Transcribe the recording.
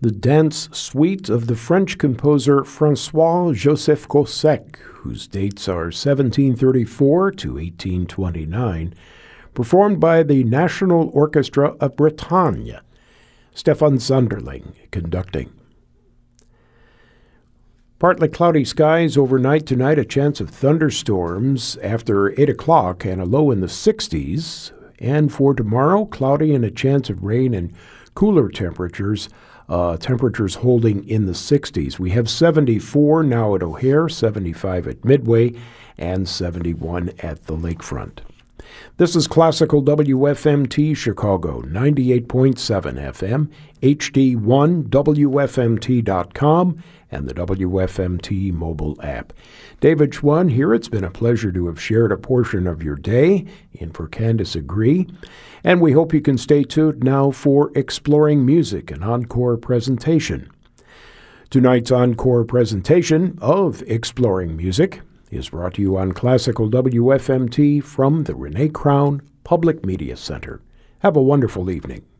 the dance suite of the French composer François-Joseph Gossec, whose dates are 1734 to 1829, performed by the National Orchestra of Bretagne. Stefan Sunderling conducting. Partly cloudy skies overnight tonight, a chance of thunderstorms after 8 o'clock and a low in the 60s. And for tomorrow, cloudy and a chance of rain and cooler temperatures, temperatures holding in the 60s. We have 74 now at O'Hare, 75 at Midway, and 71 at the lakefront. This is Classical WFMT Chicago, 98.7 FM, HD1, WFMT.com, and the WFMT mobile app. David Schwann here. It's been a pleasure to have shared a portion of your day in for Candace Agree, and we hope you can stay tuned now for Exploring Music, an encore presentation. Tonight's encore presentation of Exploring Music is brought to you on Classical WFMT from the Renee Crown Public Media Center. Have a wonderful evening.